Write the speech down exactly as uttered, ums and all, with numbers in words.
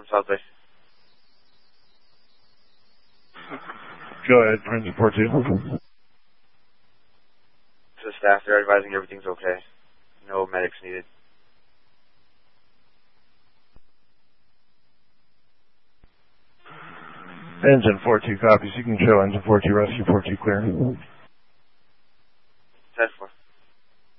South Bay. Go ahead, Engine four two. To the staff, they're advising everything's okay. No medics needed. Engine four two copies. You can show Engine four two rescue four two clear.